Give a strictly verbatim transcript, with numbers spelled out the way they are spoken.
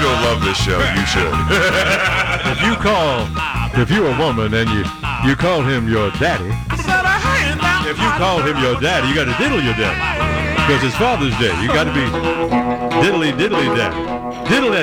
don't love this show, you should. If you call, if you're a woman and you, you call him your daddy, if you call him your daddy, you got to diddle your daddy. Because it's Father's Day. You got to be diddly diddly daddy. Diddle that